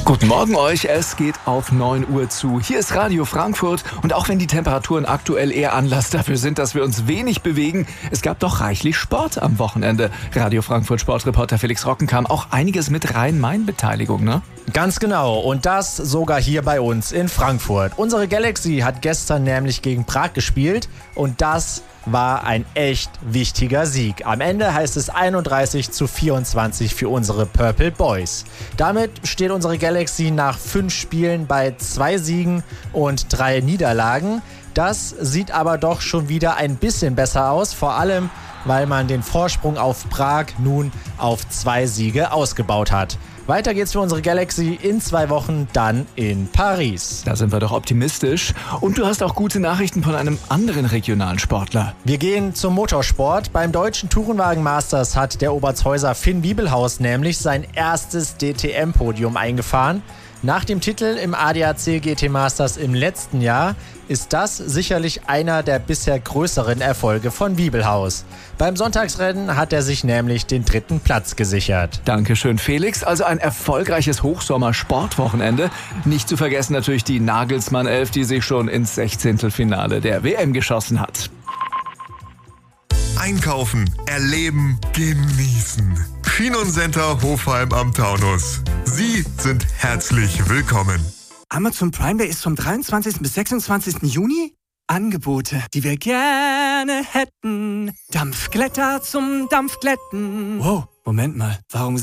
Guten Morgen euch, es geht auf 9 Uhr zu. Hier ist Radio Frankfurt und auch wenn die Temperaturen aktuell eher Anlass dafür sind, dass wir uns wenig bewegen, es gab doch reichlich Sport am Wochenende. Radio Frankfurt Sportreporter Felix Rocken kam auch einiges mit Rhein-Main-Beteiligung, ne? Ganz genau, und das sogar hier bei uns in Frankfurt. Unsere Galaxy hat gestern nämlich gegen Prag gespielt und das war ein echt wichtiger Sieg. Am Ende heißt es 31:24 für unsere Purple Boys. Damit steht unsere Galaxy nach 5 Spielen bei 2 Siegen und 3 Niederlagen. Das sieht aber doch schon wieder ein bisschen besser aus, vor allem weil man den Vorsprung auf Prag nun auf 2 Siege ausgebaut hat. Weiter geht's für unsere Galaxy in 2 Wochen dann in Paris. Da sind wir doch optimistisch. Und du hast auch gute Nachrichten von einem anderen regionalen Sportler. Wir gehen zum Motorsport. Beim Deutschen Tourenwagen Masters hat der Obertshäuser Finn Biebelhaus nämlich sein erstes DTM-Podium eingefahren. Nach dem Titel im ADAC GT Masters im letzten Jahr ist das sicherlich einer der bisher größeren Erfolge von Biebelhaus. Beim Sonntagsrennen hat er sich nämlich den 3. Platz gesichert. Dankeschön, Felix. Also ein erfolgreiches Hochsommer-Sportwochenende. Nicht zu vergessen natürlich die Nagelsmann 11, die sich schon ins 16. Finale der WM geschossen hat. Einkaufen, erleben, genießen. Schienencenter Hofheim am Taunus. Sie sind herzlich willkommen. Amazon Prime Day ist vom 23. bis 26. Juni. Angebote, die wir gerne hätten. Dampfglätter zum Dampfglätten. Wow, Moment mal, warum